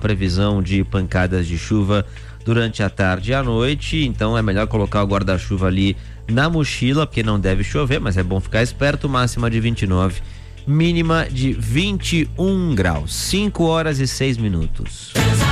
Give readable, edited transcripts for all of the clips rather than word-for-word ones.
previsão de pancadas de chuva durante a tarde e a noite, então é melhor colocar o guarda-chuva ali na mochila, porque não deve chover, mas é bom ficar esperto. Máxima de 29, mínima de 21 graus. 5h06.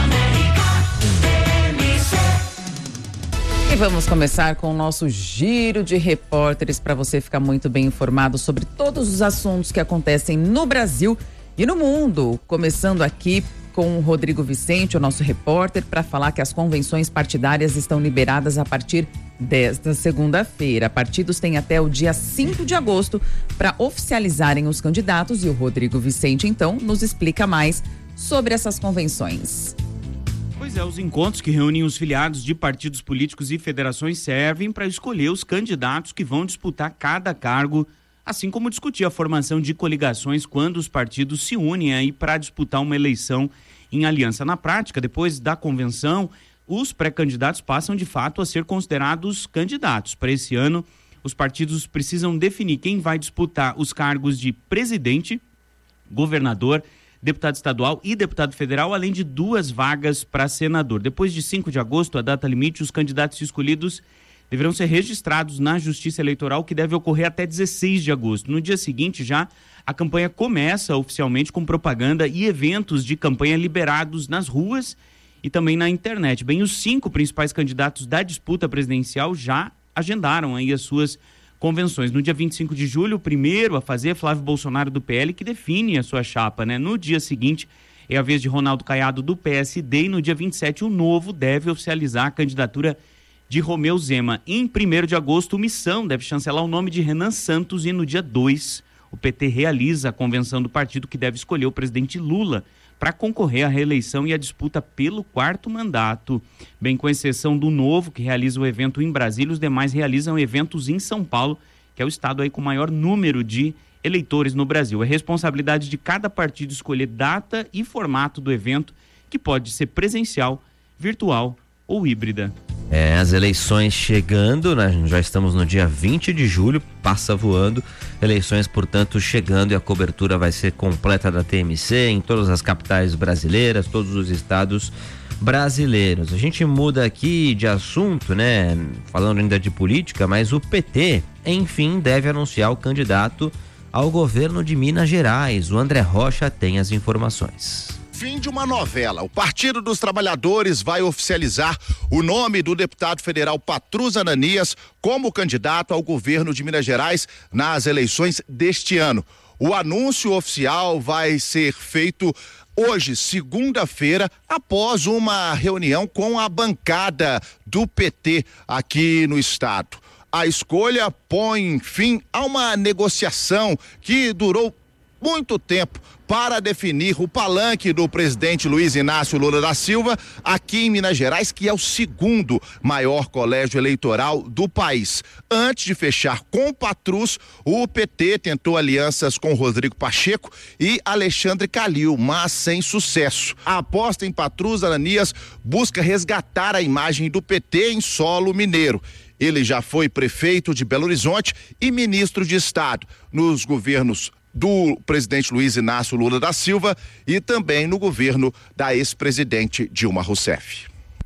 E vamos começar com o nosso giro de repórteres para você ficar muito bem informado sobre todos os assuntos que acontecem no Brasil e no mundo. Começando aqui com o Rodrigo Vicente, o nosso repórter, para falar que as convenções partidárias estão liberadas a partir desta segunda-feira. Partidos têm até o dia 5 de agosto para oficializarem os candidatos e o Rodrigo Vicente, então, nos explica mais sobre essas convenções. Pois é, os encontros que reúnem os filiados de partidos políticos e federações servem para escolher os candidatos que vão disputar cada cargo, assim como discutir a formação de coligações quando os partidos se unem aí para disputar uma eleição em aliança. Na prática, depois da convenção, os pré-candidatos passam de fato a ser considerados candidatos. Para esse ano, os partidos precisam definir quem vai disputar os cargos de presidente, governador, deputado estadual e deputado federal, além de 2 vagas para senador. Depois de 5 de agosto, a data limite, os candidatos escolhidos deverão ser registrados na Justiça Eleitoral, que deve ocorrer até 16 de agosto. No dia seguinte, já, a campanha começa oficialmente com propaganda e eventos de campanha liberados nas ruas e também na internet. Bem, os 5 principais candidatos da disputa presidencial já agendaram aí as suas convenções. No dia 25 de julho, o primeiro a fazer, Flávio Bolsonaro do PL, que define a sua chapa, né? No dia seguinte, é a vez de Ronaldo Caiado do PSD e no dia 27 o Novo deve oficializar a candidatura de Romeu Zema. Em 1º de agosto, o Missão deve chancelar o nome de Renan Santos e no dia 2, o PT realiza a convenção do partido que deve escolher o presidente Lula para concorrer à reeleição e à disputa pelo 4º mandato. Bem, com exceção do Novo, que realiza o evento em Brasília, os demais realizam eventos em São Paulo, que é o estado aí com maior número de eleitores no Brasil. É responsabilidade de cada partido escolher data e formato do evento, que pode ser presencial, virtual ou híbrida. As eleições chegando, né? Já estamos no dia 20 de julho, passa voando. Eleições, portanto, chegando e a cobertura vai ser completa da TMC em todas as capitais brasileiras, todos os estados brasileiros. A gente muda aqui de assunto, né? Falando ainda de política, mas o PT, enfim, deve anunciar o candidato ao governo de Minas Gerais. O André Rocha tem as informações. Fim de uma novela. O Partido dos Trabalhadores vai oficializar o nome do deputado federal Patrus Ananias como candidato ao governo de Minas Gerais nas eleições deste ano. O anúncio oficial vai ser feito hoje, segunda-feira, após uma reunião com a bancada do PT aqui no estado. A escolha põe fim a uma negociação que durou muito tempo para definir o palanque do presidente Luiz Inácio Lula da Silva aqui em Minas Gerais, que é o 2º maior colégio eleitoral do país. Antes de fechar com Patrus, o PT tentou alianças com Rodrigo Pacheco e Alexandre Calil, mas sem sucesso. A aposta em Patrus Ananias busca resgatar a imagem do PT em solo mineiro. Ele já foi prefeito de Belo Horizonte e ministro de Estado nos governos do presidente Luiz Inácio Lula da Silva e também no governo da ex-presidente Dilma Rousseff.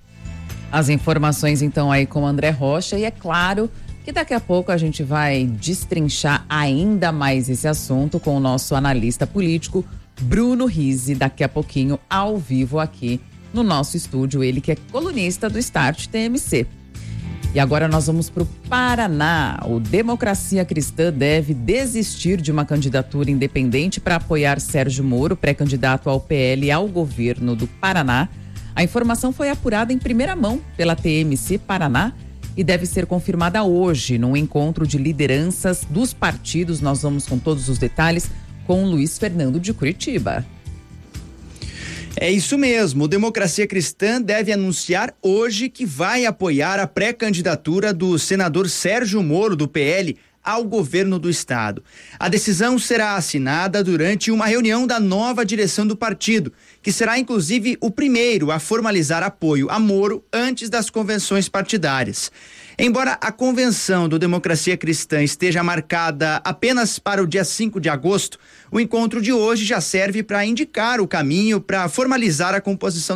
As informações então aí com o André Rocha, e é claro que daqui a pouco a gente vai destrinchar ainda mais esse assunto com o nosso analista político Bruno Rizzi, daqui a pouquinho ao vivo aqui no nosso estúdio, ele que é colunista do Start TMC. E agora nós vamos para o Paraná. O Democracia Cristã deve desistir de uma candidatura independente para apoiar Sérgio Moro, pré-candidato ao PL ao governo do Paraná. A informação foi apurada em primeira mão pela TMC Paraná e deve ser confirmada hoje num encontro de lideranças dos partidos. Nós vamos com todos os detalhes com o Luiz Fernando de Curitiba. É isso mesmo, o Democracia Cristã deve anunciar hoje que vai apoiar a pré-candidatura do senador Sérgio Moro, do PL, ao governo do estado. A decisão será assinada durante uma reunião da nova direção do partido, que será inclusive o primeiro a formalizar apoio a Moro antes das convenções partidárias. Embora a convenção do Democracia Cristã esteja marcada apenas para o dia 5 de agosto, o encontro de hoje já serve para indicar o caminho para formalizar a composição